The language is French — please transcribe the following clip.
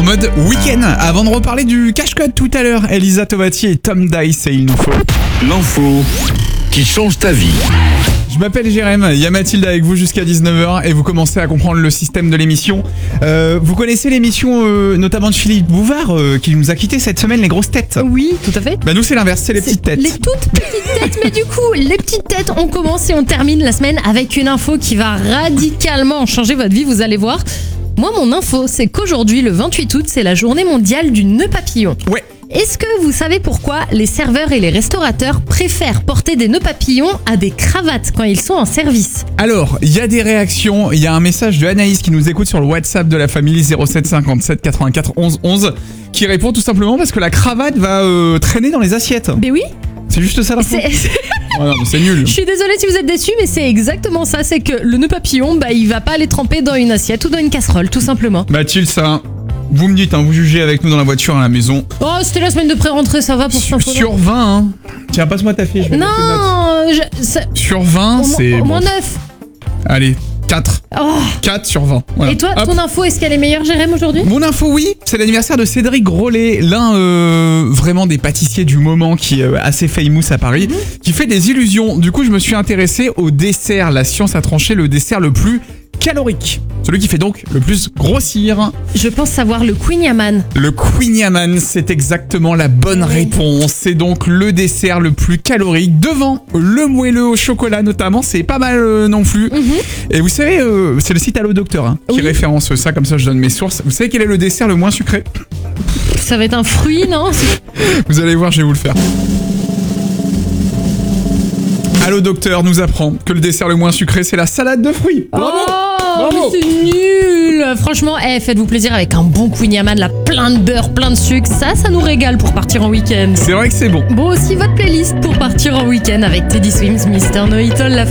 mode week-end. Avant de reparler du cache-code tout à l'heure, Elisa Tovati et Tom Dice et il nous faut l'info qui change ta vie. Je m'appelle Jérém, il y a Mathilde avec vous jusqu'à 19h et vous commencez à comprendre le système de l'émission. Vous connaissez l'émission notamment de Philippe Bouvard qui nous a quitté cette semaine, les grosses têtes. Oui, tout à fait. Bah nous c'est l'inverse, c'est les petites têtes. Les toutes petites têtes, mais du coup, les petites têtes, on commence et on termine la semaine avec une info qui va radicalement changer votre vie, vous allez voir. Moi, mon info, c'est qu'aujourd'hui, le 28 août, c'est la journée mondiale du nœud papillon. Ouais. Est-ce que vous savez pourquoi les serveurs et les restaurateurs préfèrent porter des nœuds papillons à des cravates quand ils sont en service? Alors, il y a des réactions, il y a un message de Anaïs qui nous écoute sur le WhatsApp de la famille 07 57 84 11 11 qui répond tout simplement parce que la cravate va traîner dans les assiettes. Mais oui. C'est juste ça l'info. Oh non, mais c'est nul. Je suis désolée si vous êtes déçus, mais c'est exactement ça. C'est que le nœud papillon, il va pas aller tremper dans une assiette ou dans une casserole, tout simplement. Mathilde, ça, vous me dites, vous jugez avec nous dans la voiture à la maison. Oh, c'était la semaine de pré-rentrée, ça va pour cette info. Sur 20, hein. Tiens, passe-moi ta fiche. Non, sur 20, c'est... Au moins bon. 9. Allez, 4. Oh. 4 sur 20. Voilà. Et toi, hop. ton info, est-ce qu'elle est meilleure, Jérém, aujourd'hui? Mon info, oui, c'est l'anniversaire de Cédric Grolet, l'un vraiment des pâtissiers du moment qui est assez famous à Paris, qui fait des illusions. Du coup, je me suis intéressé au dessert. La science a tranché le dessert le plus calorique. Celui qui fait donc le plus grossir. Je pense savoir le Queen Yaman. Le Queen Yaman, c'est exactement la bonne réponse. C'est donc le dessert le plus calorique devant le moelleux au chocolat notamment. C'est pas mal non plus. Et vous savez, c'est le site Allo Docteur qui référence ça, comme ça je donne mes sources. Vous savez quel est le dessert le moins sucré? Ça va être un fruit, non? Vous allez voir, je vais vous le faire. Allo Docteur nous apprend que le dessert le moins sucré, c'est la salade de fruits. Bravo! Oh, mais c'est nul! Franchement, faites-vous plaisir avec un bon Queen Yaman, là, plein de beurre, plein de sucre. Ça nous régale pour partir en week-end. C'est vrai que c'est bon. Bon, aussi votre playlist pour partir en week-end avec Teddy Swims, Mr. Know-It-All, la